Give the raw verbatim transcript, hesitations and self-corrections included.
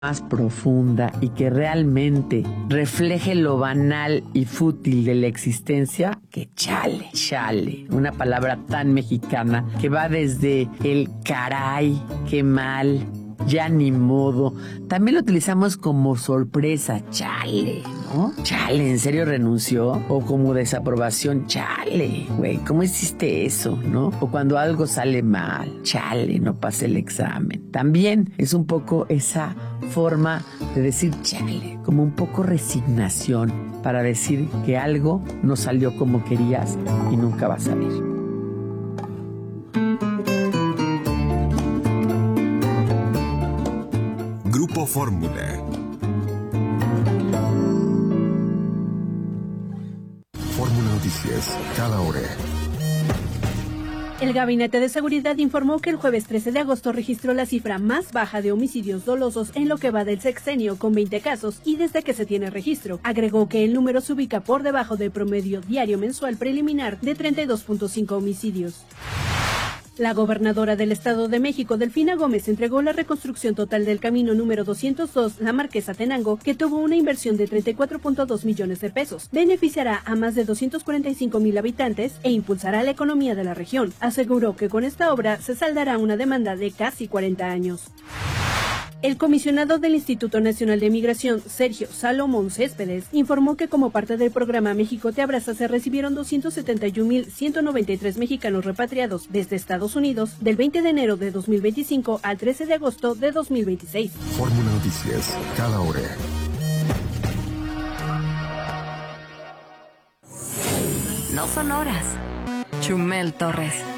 más profunda y que realmente refleje lo banal y fútil de la existencia, que chale, chale, una palabra tan mexicana que va desde el caray, qué mal, ya ni modo. También lo utilizamos como sorpresa, chale, ¿no? Chale, ¿en serio renunció? O como desaprobación, chale, güey, ¿cómo hiciste eso, no? O cuando algo sale mal, chale, no pasé el examen. También es un poco esa forma de decir chale, como un poco resignación para decir que algo no salió como querías y nunca va a salir. Grupo Fórmula. Fórmula Noticias, cada hora. El Gabinete de Seguridad informó que el jueves trece de agosto registró la cifra más baja de homicidios dolosos en lo que va del sexenio, con veinte casos, y desde que se tiene registro. Agregó que el número se ubica por debajo del promedio diario mensual preliminar de treinta y dos punto cinco homicidios. La gobernadora del Estado de México, Delfina Gómez, entregó la reconstrucción total del camino número doscientos dos, La Marquesa-Tenango, que tuvo una inversión de treinta y cuatro punto dos millones de pesos. Beneficiará a más de doscientos cuarenta y cinco mil habitantes e impulsará la economía de la región. Aseguró que con esta obra se saldará una demanda de casi cuarenta años. El comisionado del Instituto Nacional de Migración, Sergio Salomón Céspedes, informó que como parte del programa México te abraza se recibieron doscientos setenta y un mil ciento noventa y tres mexicanos repatriados desde Estados Unidos del veinte de enero de dos mil veinticinco al trece de agosto de dos mil veintiséis. Fórmula Noticias, cada hora. No son horas. Chumel Torres.